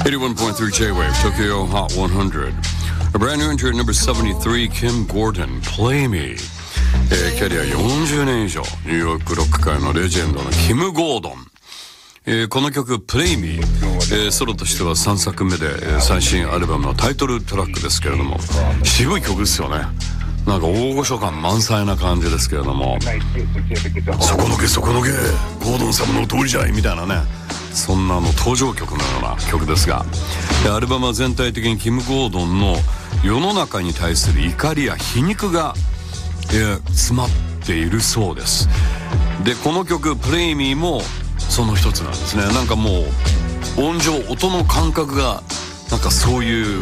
81.3 J-Wave, Tokyo Hot 100. A brand new entry at number 73, Kim Gordon, Play Me. キャリア40年以上、ニューヨークロック界のレジェンドのキム・ゴードン。この曲 Play Me、ソロとしては3作目で、最新アルバムのタイトルトラックですけれども、渋い曲ですよね。なんか大御所感満載な感じですけれども、そこのけそこのけゴードン様の通りじゃいみたいなね、そんな登場曲のような曲ですが、アルバムは全体的にキム・ゴードンの世の中に対する怒りや皮肉が、詰まっているそうです。でこの曲 Play Me もその一つなんですね。なんかもう音の感覚がなんかそういう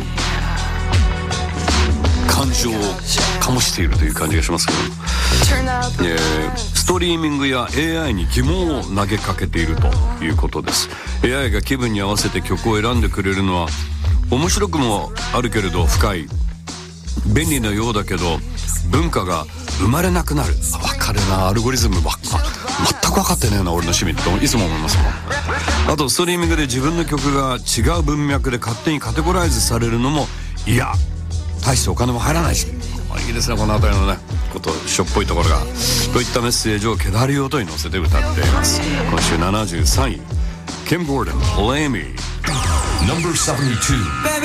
感情を醸しているという感じがしますけど、ストリーミングや AI に疑問を投げかけているということです。 AI が気分に合わせて曲を選んでくれるのは面白くもあるけれど深い、便利なようだけど文化が生まれなくなる。分かるな、アルゴリズム全く分かってねえな俺の趣味っていつも思いますもん。あとストリーミングで自分の曲が違う文脈で勝手にカテゴライズされるのも嫌、大してお金も入らないし、いいですねこの辺りのねことしょっぽいところが。といったメッセージを気だるい音に乗せて歌っています。今週73位 Kim Gordon Play Me No.72